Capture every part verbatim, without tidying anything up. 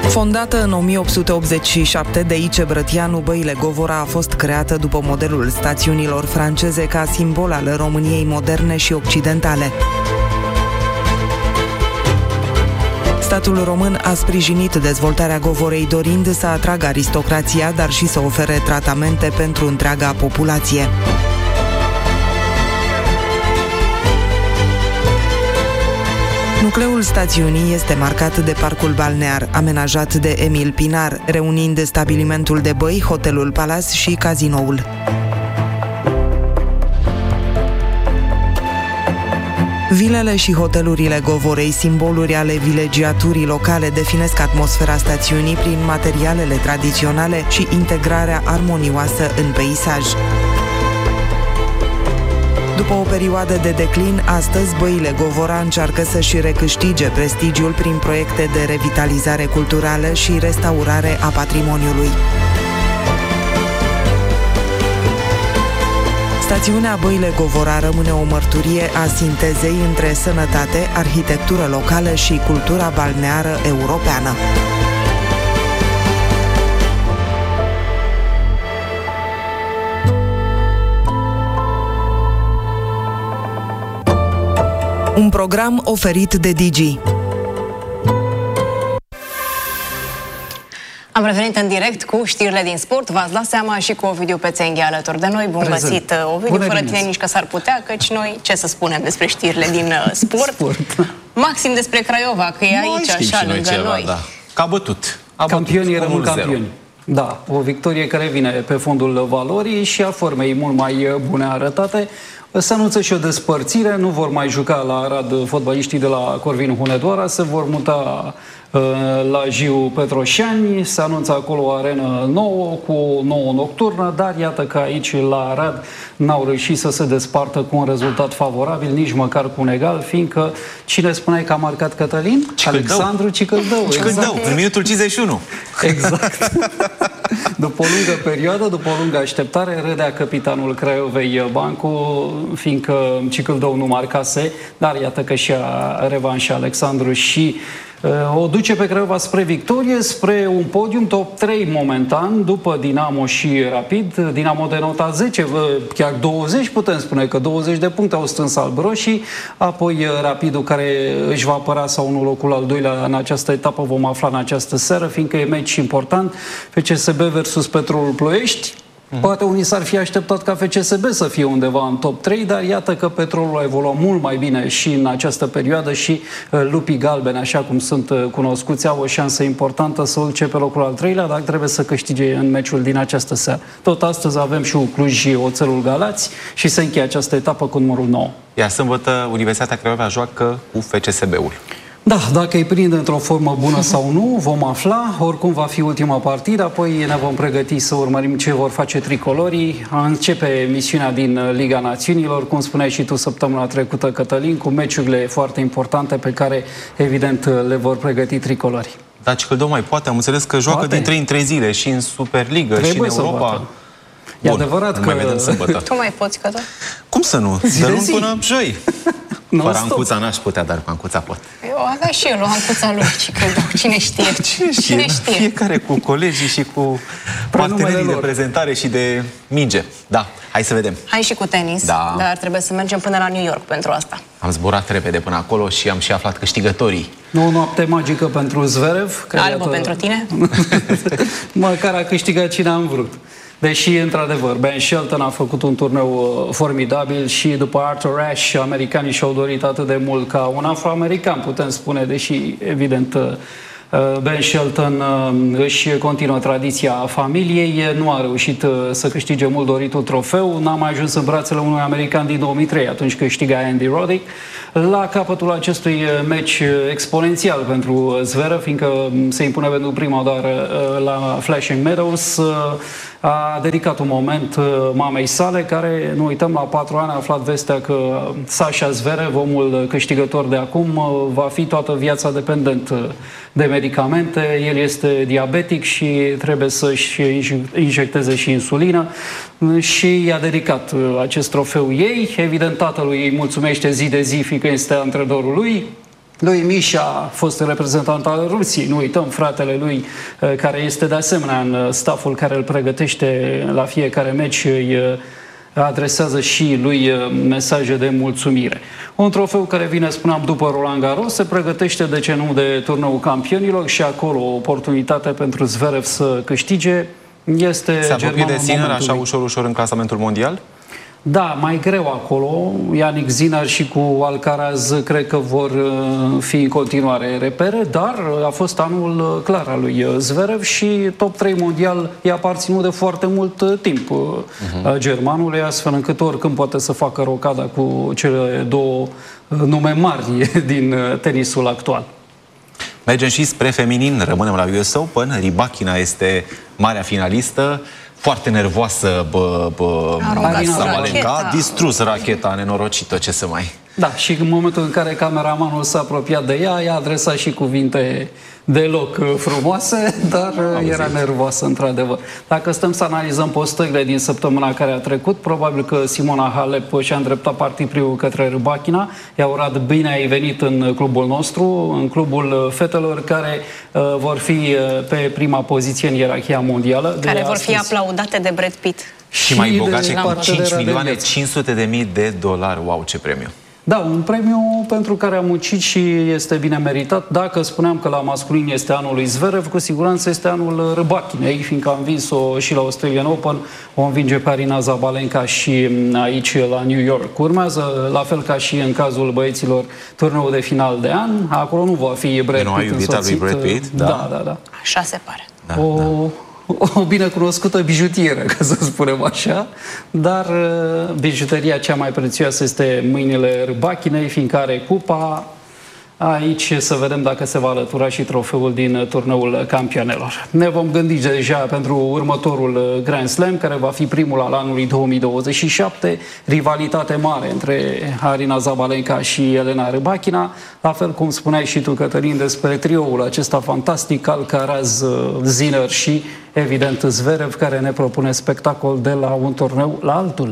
Fondată în o mie opt sute optzeci și șapte de I C. Brătianu, Băile Govora a fost creată după modelul stațiunilor franceze ca simbol al României moderne și occidentale. Statul român a sprijinit dezvoltarea Govorei dorind să atragă aristocrația, dar și să ofere tratamente pentru întreaga populație. Nucleul stațiunii este marcat de parcul balnear, amenajat de Emil Pinar, reunind stabilimentul de băi, hotelul Palace și cazinoul. Vilele și hotelurile Govorei, simboluri ale vilegiaturii locale, definesc atmosfera stațiunii prin materialele tradiționale și integrarea armonioasă în peisaj. După o perioadă de declin, astăzi Băile Govora încearcă să-și recâștige prestigiul prin proiecte de revitalizare culturală și restaurare a patrimoniului. Stațiunea Băile Govora rămâne o mărturie a sintezei între sănătate, arhitectură locală și cultura balneară europeană. Un program oferit de Digi. Am revenit în direct cu știrile din sport. V-ați dat seama, și cu Ovidiu Pețenghe alături de noi. Bun Prezent. găsit, Ovidiu. Bună Fără tine nici că s-ar putea, căci noi ce să spunem despre știrile din uh, sport? sport. Maxim despre Craiova, că e noi aici, așa, lângă ceva, noi. Da. Că a bătut. A Campionii rămân campioni. Da, o victorie care vine pe fondul valorii și a formei mult mai bune arătate. Se anunță și o despărțire, nu vor mai juca la Arad fotbaliștii de la Corvin Hunedoara, se vor muta uh, la Jiu Petroșani, se anunță acolo o arenă nouă cu o nouă nocturnă, dar iată că aici la Arad n-au reușit să se despartă cu un rezultat favorabil, nici măcar cu un egal, fiindcă cine spuneai că a marcat Cătălin? Cicăldău. Alexandru Cicăldău. Cicăldău, exact. În minutul cincizeci și unu. Exact. După o lungă perioadă, după o lungă așteptare, râdea capitanul Craiovei Bancu, fiindcă Cicăldău nu marcase, dar iată că și-a revanșat Alexandru și uh, o duce pe Craiova spre victorie, spre un podium top trei momentan, după Dinamo și Rapid. Dinamo de nota zece, chiar douăzeci putem spune, că douăzeci de puncte au strâns albroșii, apoi Rapidul care își va apăra sau nu locul al doilea în această etapă, vom afla în această seară, fiindcă e meci important, F C S B versus Petrolul Ploiești. Poate unii s-ar fi așteptat ca F C S B să fie undeva în top trei, dar iată că Petrolul a evoluat mult mai bine și în această perioadă și uh, Lupii Galbeni, așa cum sunt uh, cunoscuți, au o șansă importantă să urce pe locul al treilea, dar trebuie să câștige în meciul din această seară. Tot astăzi avem și Cluj și Oțelul Galați și se încheie această etapă cu numărul nouă. Iar sâmbătă Universitatea Craiova joacă cu F C S B-ul. Da, dacă îi prinde într-o formă bună sau nu, vom afla. Oricum va fi ultima partidă, apoi ne vom pregăti să urmărim ce vor face tricolorii. Începe misiunea din Liga Națiunilor, cum spuneai și tu săptămâna trecută, Cătălin, cu meciurile foarte importante pe care, evident, le vor pregăti tricolorii. Dar Cicăldău mai poate, am înțeles că joacă poate. din trei în trei zile și în Superligă Trebuie și în Europa. Bun, e adevărat că... mai vedem sâmbătă. Tu mai poți, Cătă? Cum să nu? De luni până joi. Fără Ancuța n-aș putea, dar cu Ancuța pot. Eu avea și el o Ancuța lui, Cicăldău. Cine știe? Cine știe? Fiecare cu colegii și cu partenerii de prezentare și de minge. Da, hai să vedem. Hai și cu tenis, da. Dar trebuie să mergem până la New York pentru asta. Am zburat repede până acolo și am și aflat câștigătorii. Nu o noapte magică pentru Zverev. Albă iată... pentru tine? Măcar a câștigat cine am vrut. Deși, într-adevăr, Ben Shelton a făcut un turneu formidabil și după Arthur Ashe, americanii și-au dorit atât de mult ca un afroamerican, putem spune, deși, evident, Ben Shelton își continuă tradiția familiei, nu a reușit să câștige mult doritul trofeu, n-a mai ajuns în brațele unui american din două mii trei, atunci câștiga Andy Roddick. La capătul acestui meci exponențial pentru Zverev, fiindcă se impune pentru prima oară la Flushing Meadows, a dedicat un moment mamei sale, care, nu uităm, la patru ani a aflat vestea că Sasha Zverev, omul câștigător de acum, va fi toată viața dependent de medicamente. El este diabetic și trebuie să-și injecteze și insulină și i-a dedicat acest trofeu ei. Evident, tatălui îi mulțumește zi de zi, fiindcă este antrenorul lui. Lui Misha, fost reprezentant al Rusiei, nu uităm, fratele lui, care este de asemenea în stafful care îl pregătește la fiecare meci, îi adresează și lui mesaje de mulțumire. Un trofeu care vine, spuneam, după Roland Garros, se pregătește, de ce nu, de turneul campionilor și acolo o oportunitate pentru Zverev să câștige. Este Se apropie de Sinner așa ușor, ușor în clasamentul mondial? Da, mai greu acolo. Yannick Sinner și cu Alcaraz cred că vor fi în continuare repere, dar a fost anul clar al lui Zverev și top trei mondial i-a aparținut de foarte mult timp uh-huh. germanului, astfel încât oricând poate să facă rocada cu cele două nume mari din tenisul actual. Mergem și spre feminin, rămânem la U S Open. Rybakina este marea finalistă. Foarte nervoasă, bă, bă, Sabalenka, a distrus racheta, nenorocită, ce să mai... Da, și în momentul în care cameramanul s-a apropiat de ea, i-a adresat și cuvinte deloc frumoase, dar Auzi. era nervoasă, într-adevăr. Dacă stăm să analizăm postările din săptămâna care a trecut, probabil că Simona Halep și-a îndreptat partipriul către Rybakina, i-a urat bine ai venit în clubul nostru, în clubul fetelor care uh, vor fi uh, pe prima poziție în ierarhia mondială. Care vor fi aplaudate de Brad Pitt. Și mai bogace cu cinci milioane cinci sute de mii de dolari. Wow, ce premiu! Da, un premiu pentru care am muncit și este bine meritat. Dacă spuneam că la masculin este anul lui Zverev, cu siguranță este anul Rybakinei, fiindcă am vins-o și la Australian Open, o învinge pe Aryna Sabalenka și aici la New York. Urmează, la fel ca și în cazul băieților, turneul de final de an. Acolo nu va fi Brad Pitt însoțit. Iubita lui Brad Pitt? Da, da, da. da. Așa se pare. Da, o... da. O binecunoscută bijutieră, ca să spunem așa, dar bijuteria cea mai prețioasă este mâinile Rybakinei, fiindcă are cupa. Aici să vedem dacă se va alătura și trofeul din turneul campionelor. Ne vom gândi deja pentru următorul Grand Slam, care va fi primul al anului două mii douăzeci și șapte. Rivalitate mare între Aryna Sabalenka și Elena Rybakina. La fel cum spuneai și tu, Cătălin, despre trioul acesta fantastic, Alcaraz, Sinner și, evident, Zverev, care ne propune spectacol de la un turneu la altul.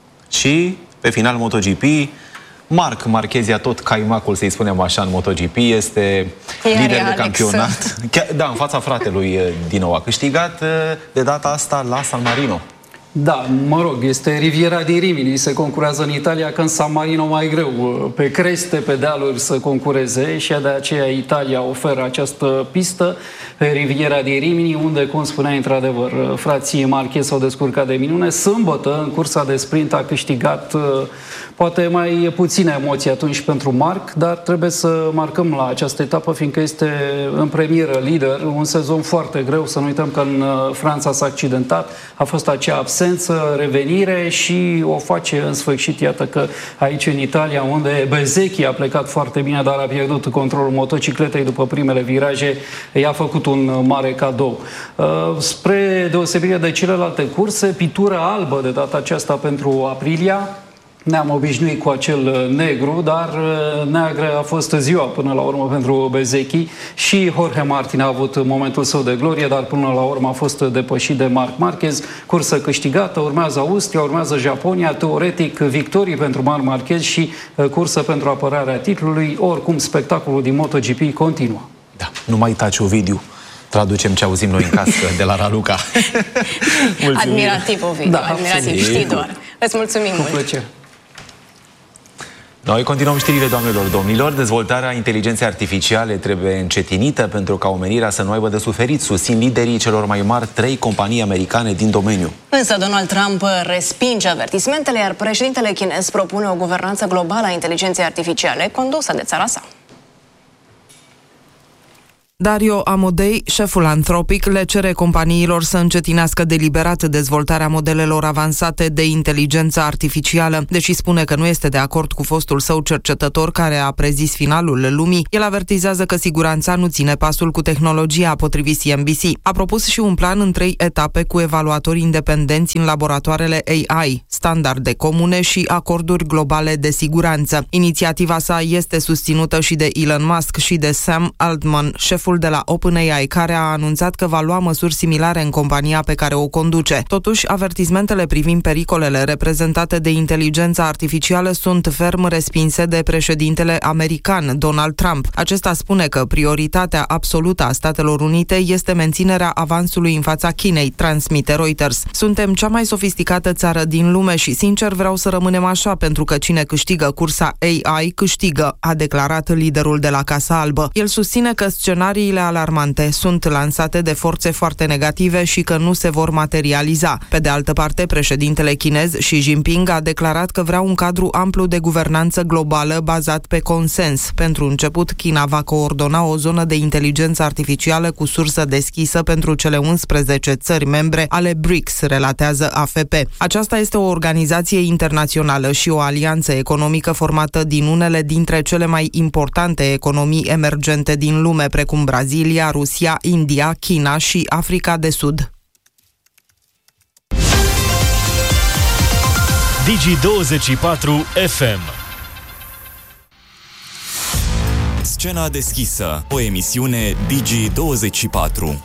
Și, pe final, MotoGP, Marc Marchezia, tot caimacul, să-i spunem așa, în MotoGP, este Iar lider de Alex. campionat. Chiar, da, în fața fratelui din nou. A câștigat de data asta la San Marino. Da, mă rog, este Riviera di Rimini, se concurează în Italia, că în San Marino mai greu, pe creste, pe dealuri să concureze și de aceea Italia oferă această pistă, Riviera di Rimini, unde, cum spunea într-adevăr, frații Marquez s-au descurcat de minune. Sâmbătă, în cursa de sprint, a câștigat poate mai puține emoții atunci pentru Marc, dar trebuie să marcăm la această etapă, fiindcă este în premieră lider, un sezon foarte greu. Să nu uităm că în Franța s-a accidentat, a fost acea absență, revenire și o face în sfârșit. Iată că aici în Italia, unde Bezzecchi a plecat foarte bine, dar a pierdut controlul motocicletei după primele viraje, i-a făcut un mare cadou. Spre deosebire de celelalte curse, pitură albă de data aceasta pentru Aprilia. Ne-am obișnuit cu acel negru, dar neagră a fost ziua până la urmă pentru Bezzecchi și Jorge Martin a avut momentul său de glorie, dar până la urmă a fost depășit de Marc Marquez. Cursă câștigată, urmează Austria, urmează Japonia, teoretic victorii pentru Marc Marquez și cursă pentru apărarea titlului. Oricum, spectacolul din MotoGP continuă. Da, nu mai taci, Ovidiu. Traducem ce auzim noi în casă de la Raluca. Admirativ, Ovidiu, da, admirativ, știi doar. Îți mulțumim mult. Plăcere. Noi continuăm știrile, doamnelor, domnilor. Dezvoltarea inteligenței artificiale trebuie încetinită pentru ca omenirea să nu aibă de suferit, susțin liderii celor mai mari trei companii americane din domeniu. Însă Donald Trump respinge avertismentele, iar președintele chinez propune o guvernanță globală a inteligenței artificiale condusă de țara sa. Dario Amodei, șeful Anthropic, le cere companiilor să încetinească deliberat dezvoltarea modelelor avansate de inteligență artificială. Deși spune că nu este de acord cu fostul său cercetător care a prezis finalul lumii, el avertizează că siguranța nu ține pasul cu tehnologia, potrivit C N B C. A propus și un plan în trei etape cu evaluatori independenți în laboratoarele A I, standarde comune și acorduri globale de siguranță. Inițiativa sa este susținută și de Elon Musk și de Sam Altman, șeful șeful de la OpenAI, care a anunțat că va lua măsuri similare în compania pe care o conduce. Totuși, avertismentele privind pericolele reprezentate de inteligența artificială sunt ferm respinse de președintele american, Donald Trump. Acesta spune că prioritatea absolută a Statelor Unite este menținerea avansului în fața Chinei, transmite Reuters. Suntem cea mai sofisticată țară din lume și, sincer, vreau să rămânem așa, pentru că cine câștigă cursa A I câștigă, a declarat liderul de la Casa Albă. El susține că scenariile alarmante sunt lansate de forțe foarte negative și că nu se vor materializa. Pe de altă parte, președintele chinez Xi Jinping a declarat că vrea un cadru amplu de guvernanță globală bazat pe consens. Pentru început, China va coordona o zonă de inteligență artificială cu sursă deschisă pentru cele unsprezece țări membre ale B R I C S, relatează A F P. Aceasta este o organizație internațională și o alianță economică formată din unele dintre cele mai importante economii emergente din lume, precum Brazilia, Rusia, India, China și Africa de Sud. Digi douăzeci și patru F M. Scena deschisă, o emisiune Digi douăzeci și patru.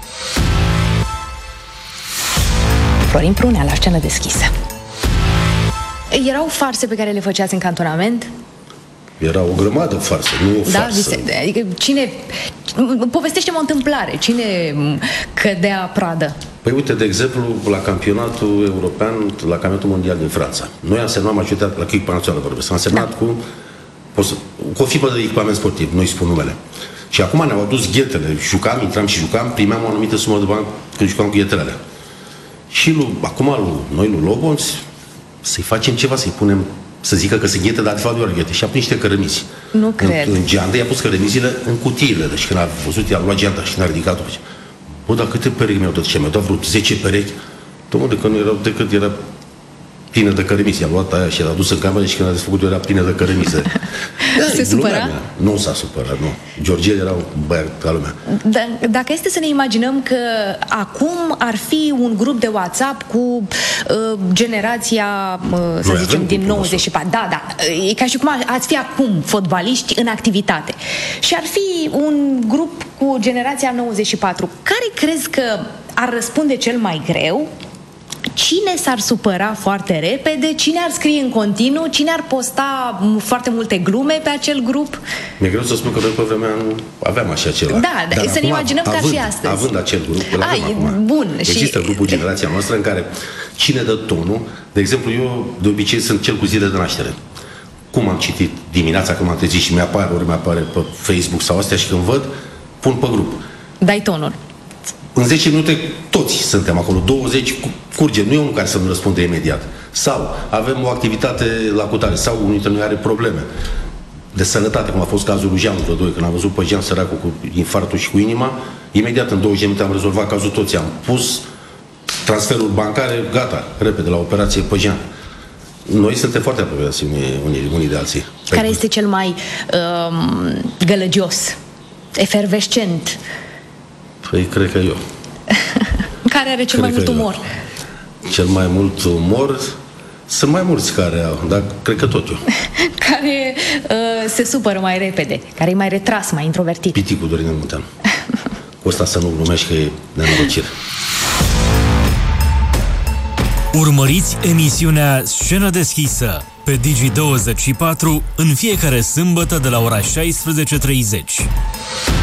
Florin Prunea la Scenă deschisă. Erau farse pe care le făceați în cantonament? Era o grămadă farse, nu o da, farsă. Adică cine... Povestește-mă o întâmplare. Cine cădea pradă? Păi uite, de exemplu, la campionatul european, la campionatul mondial din Franța. Noi am semnat majoritatea, la echipa națională vorbesc, am semnat da. cu, cu o firmă de echipament sportiv, nu-i spun numele. Și acum ne-au adus ghetele, jucam, intram și jucam, primeam o anumită sumă de bani când jucam cu ghetele alea. Și lui, acum lui, noi lui Lobonț, să-i facem ceva, să-i punem, să zică că sunt ghete, dar de fapt doar ghete. Și a pus niște cărămizi. Nu cred. În, în geantă, i-a pus cărămizile în cutiile. Deci când a văzut, i-a luat geanta și când a ridicat-o. Bă, dar câte perechi mi-au dat? Ce mi-au dat vreo zece perechi? Dom'le, că nu erau decât era plină de cărămizi. I-a luat aia și l-a dus în cameră și când a desfăcut-o era plină de cărămize. Se supăra? Nu s-a supărat, nu. Georgie era un băiat ca lumea. D- dacă este să ne imaginăm că acum ar fi un grup de WhatsApp cu uh, generația, uh, să Noi zicem, din nouăzeci și patru. Da, da. E ca și cum ați fi acum fotbaliști în activitate. Și ar fi un grup cu generația nouăzeci și patru. Care crezi că ar răspunde cel mai greu? Cine s-ar supăra foarte repede? Cine ar scrie în continuu? Cine ar posta foarte multe glume pe acel grup? Mi-e greu să spun că noi pe vremea nu aveam așa ceva. Da, dar să ne imaginăm că ar fi astăzi. Având acel grup, îl avem Ai, acum. Bun. Există și... grupul generația noastră în care cine dă tonul, de exemplu, eu de obicei sunt cel cu zile de naștere. Cum am citit dimineața când m-am trezit și mi-apare, ori mi-apare pe Facebook sau astea și când văd, pun pe grup. Dai tonul. În zece minute toți suntem acolo, douăzeci curge, nu e unul care să nu răspunde imediat. Sau avem o activitate la cutare, sau unul dintre noi are probleme de sănătate, cum a fost cazul lui Jean vreo doi, când am văzut pe Jean săracul cu infarctul și cu inima, imediat în douăzeci de minute am rezolvat cazul toți, am pus transferuri bancare, gata, repede, la operație pe Jean. Noi suntem foarte apropiați unii, unii, unii de alții. Care este cel mai um, gălăgios, efervescent? Păi, cred că eu. Care are cel cred mai mult umor? Eu. Cel mai mult umor? Sunt mai mulți care au, dar cred că tot eu. Care uh, se supără mai repede, care e mai retras, mai introvertit. Piticul Dorin Munteanu. Cu ăsta să nu glumești că e nenorocire. Urmăriți emisiunea Scenă deschisă pe Digi douăzeci și patru în fiecare sâmbătă de la ora șaisprezece și treizeci.